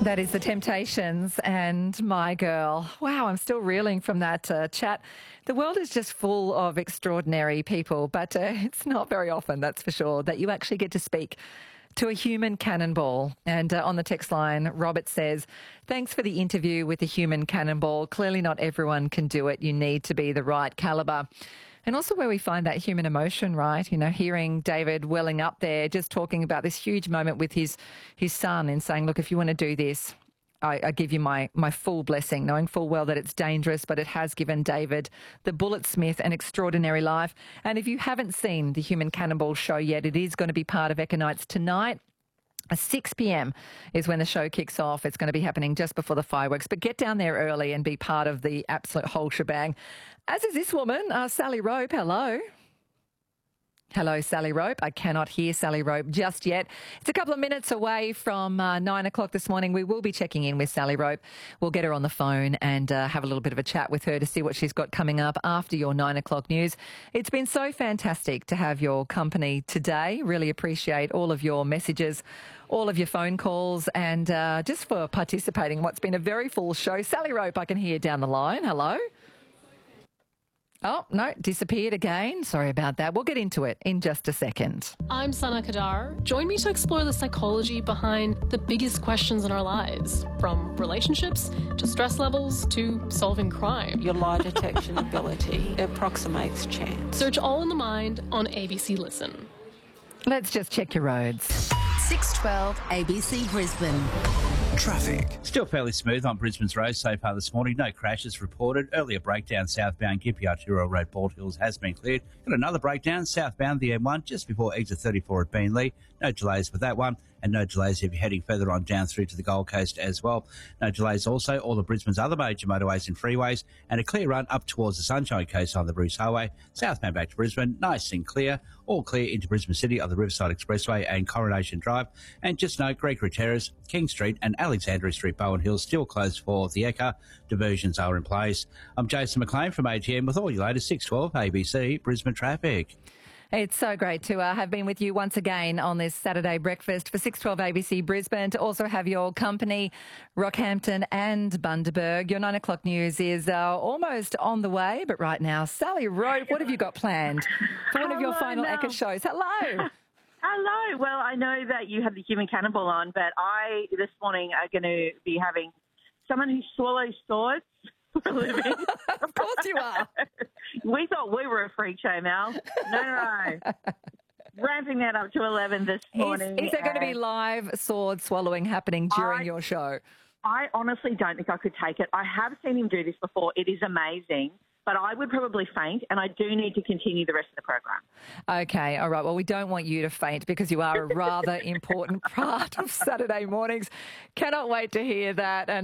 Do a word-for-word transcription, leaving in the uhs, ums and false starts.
That is The Temptations and My Girl. Wow, I'm still reeling from that uh, chat. The world is just full of extraordinary people, but uh, it's not very often, that's for sure, that you actually get to speak to a human cannonball. And uh, on the text line, Robert says, thanks for the interview with the human cannonball. Clearly not everyone can do it. You need to be the right calibre. And also where we find that human emotion, right? You know, hearing David welling up there, just talking about this huge moment with his his son and saying, look, if you want to do this, I, I give you my, my full blessing, knowing full well that it's dangerous, but it has given David, the Bullet Smith, an extraordinary life. And if you haven't seen the Human Cannonball show yet, it is going to be part of Ekanites tonight. six p m is when the show kicks off. It's going to be happening just before the fireworks. But get down there early and be part of the absolute whole shebang. As is this woman, uh, Sally Rope. Hello. Hello, Sally Rope. I cannot hear Sally Rope just yet. It's a couple of minutes away from uh, nine o'clock this morning. We will be checking in with Sally Rope. We'll get her on the phone and uh, have a little bit of a chat with her to see what she's got coming up after your nine o'clock news. It's been so fantastic to have your company today. Really appreciate all of your messages, all of your phone calls, and uh, just for participating in what's been a very full show. Sally Rope, I can hear down the line. Hello. Oh, no, disappeared again. Sorry about that. We'll get into it in just a second. I'm Sana Kadar. Join me to explore the psychology behind the biggest questions in our lives, from relationships to stress levels to solving crime. Your lie detection ability approximates chance. Search All in the Mind on A B C Listen. Let's just check your roads. six twelve A B C Brisbane. Traffic. Still fairly smooth on Brisbane's roads so far this morning. No crashes reported. Earlier breakdown southbound Gympie Arturo Road, Bald Hills has been cleared. Got another breakdown southbound the M one just before exit thirty-four at Beenleigh. No delays with that one. And no delays if you're heading further on down through to the Gold Coast as well. No delays also all of Brisbane's other major motorways and freeways, and a clear run up towards the Sunshine Coast on the Bruce Highway. Southbound back to Brisbane, nice and clear. All clear into Brisbane City on the Riverside Expressway and Coronation Drive. And just note, Gregory Terrace, King Street and Alexandria Street, Bowen Hills still closed for the Ekka. Diversions are in place. I'm Jason McLean from A T M with all your latest six twelve A B C Brisbane traffic. It's so great to uh, have been with you once again on this Saturday breakfast for six twelve A B C Brisbane, to also have your company, Rockhampton and Bundaberg. Your nine o'clock news is uh, almost on the way, but right now, Sally Rope, what have you got planned for one of your final Mel. Ekka shows? Hello. Hello. Well, I know that you have the Human Cannonball on, but I, this morning, are going to be having someone who swallows swords for a living. Of course you are. We thought we were a freak show, Mel. No, no, no. Ramping that up to eleven this morning. Is, is there going to be live sword swallowing happening during I, your show? I honestly don't think I could take it. I have seen him do this before. It is amazing. But I would probably faint, and I do need to continue the rest of the program. Okay, all right. Well, we don't want you to faint because you are a rather important part of Saturday mornings. Cannot wait to hear that. And